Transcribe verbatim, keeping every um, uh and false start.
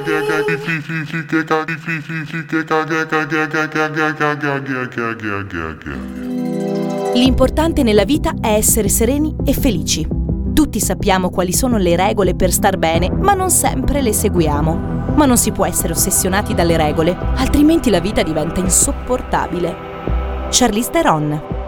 L'importante nella vita è essere sereni e felici. Tutti sappiamo quali sono le regole per star bene, ma non sempre le seguiamo. Ma non si può essere ossessionati dalle regole, altrimenti la vita diventa insopportabile. Charlize Theron.